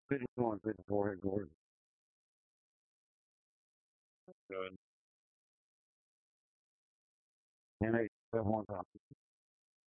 51, 54 headquarters. Good. And they have one time.